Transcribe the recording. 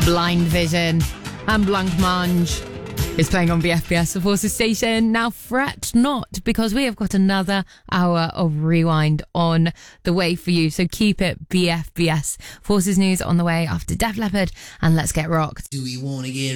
Blind Vision and Blancmange is playing on BFBS, the Forces station. Now fret not, because we have got another hour of Rewind on the way for you. So keep it BFBS. Forces news on the way after Def Leppard and Let's Get Rocked. Do we want to get